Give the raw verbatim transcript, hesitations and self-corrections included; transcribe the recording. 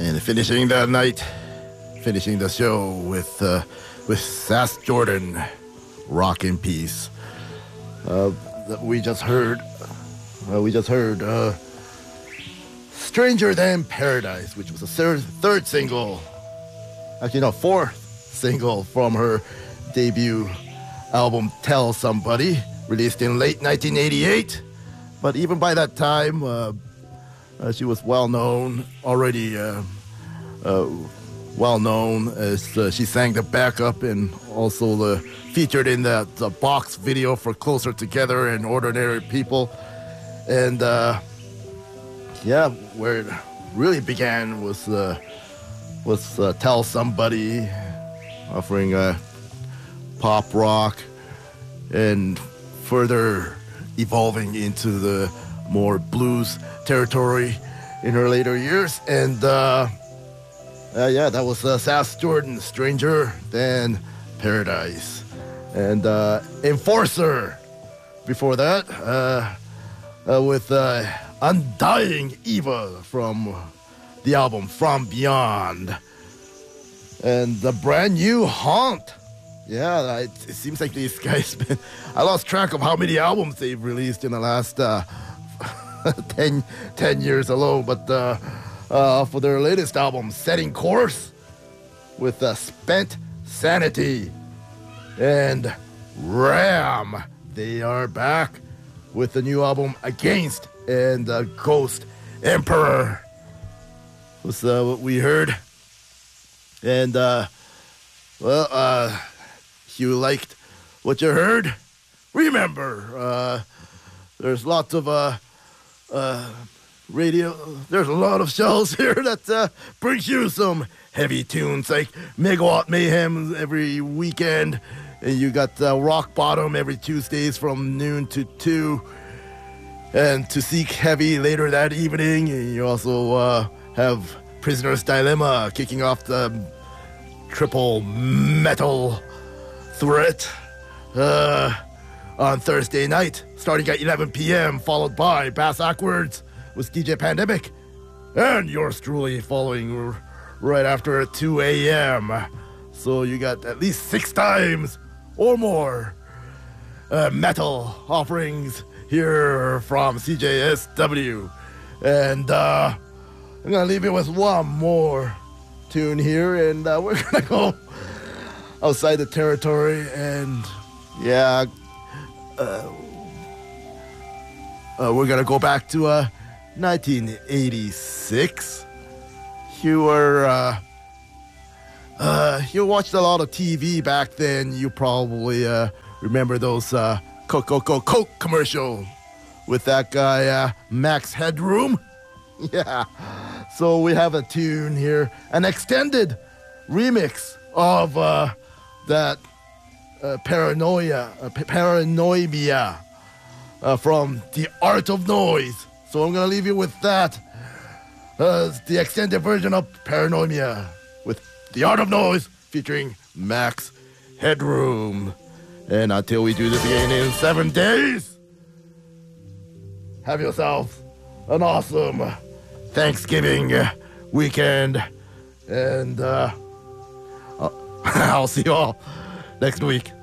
And finishing that night, finishing the show with uh, with Sass Jordan, Rock in Peace. Uh, we just heard, uh, we just heard uh, Stranger Than Paradise, which was the third, third single, actually no, fourth single from her debut album Tell Somebody, released in late nineteen eighty-eight. But even by that time, uh, uh, she was well known already. Uh, uh, well known as uh, she sang the backup and also the featured in the, the box video for Closer Together and Ordinary People. And uh, yeah, where it really began was uh, was uh, Tell Somebody, offering uh, pop rock and further evolving into the more blues territory in her later years. And uh, uh, yeah, that was uh, Sass Jordan, Stranger Than Paradise. And uh, Enforcer before that, uh, uh, with uh, Undying Eva from the album From Beyond. And the brand new Haunt. Yeah, it, it seems like these guys, been, I lost track of how many albums they've released in the last uh, ten, ten years alone. But uh, uh, for their latest album, Setting Course, with uh, Spent Sanity and Ram, they are back with the new album Against and uh, Ghost Emperor was uh, what we heard. And, uh, well, uh, you liked what you heard, remember, uh, there's lots of uh, uh, radio, there's a lot of shows here that uh, brings you some heavy tunes like Megawatt Mayhem every weekend, and you got uh, Rock Bottom every Tuesdays from noon to two, and To Seek Heavy later that evening, and you also uh, have Prisoner's Dilemma kicking off the triple metal threat uh, on Thursday night, starting at eleven p.m., followed by Bass Backwards with D J Pandemic, and yours truly following r- right after at two a.m. So you got at least six times or more uh, metal offerings here from C J S W. And uh, I'm going to leave you with one more tune here, and uh, we're going to go outside the territory, and yeah, uh, uh, we're gonna go back to uh, nineteen eighty-six. You were, uh, uh, you watched a lot of T V back then. You probably uh, remember those uh, Coke, Coke, Coke commercial with that guy uh, Max Headroom. Yeah, so we have a tune here, an extended remix of uh, that uh, paranoia, uh, p- paranoia uh, from The Art of Noise. So I'm going to leave you with that. Uh, the extended version of Paranoia with The Art of Noise featuring Max Headroom. And until we do this again in seven days, have yourself an awesome Thanksgiving weekend. And uh, I'll see you all next week.